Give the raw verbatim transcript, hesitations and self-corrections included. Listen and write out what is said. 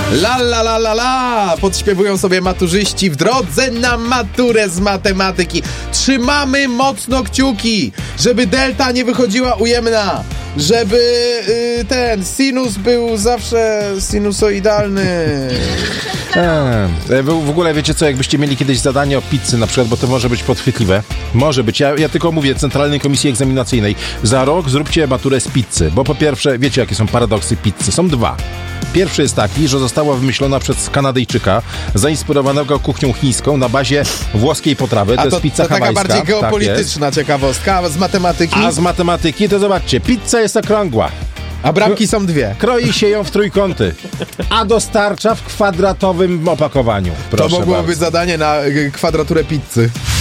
La la la la la! Podśpiewują sobie maturzyści w drodze na maturę z matematyki. Trzymamy mocno kciuki, żeby delta nie wychodziła ujemna, żeby y, ten sinus był zawsze sinusoidalny. Eee, w, w ogóle wiecie co, jakbyście mieli kiedyś zadanie o pizzy na przykład, bo to może być podchwytliwe. Może być. Ja, ja tylko mówię Centralnej Komisji Egzaminacyjnej. Za rok zróbcie maturę z pizzy, bo po pierwsze, wiecie jakie są paradoksy pizzy? Są dwa. Pierwszy jest taki, że została wymyślona przez Kanadyjczyka, zainspirowanego kuchnią chińską na bazie włoskiej potrawy. To, A to jest pizza to taka hawajska. bardziej geopolityczna tak ciekawostka. A z matematyki? A z matematyki to zobaczcie, pizza jest okrągła. A bramki są dwie. Kroi się ją w trójkąty, a dostarcza w kwadratowym opakowaniu. Proszę to mogłoby bardzo. być zadanie na y, kwadraturę pizzy.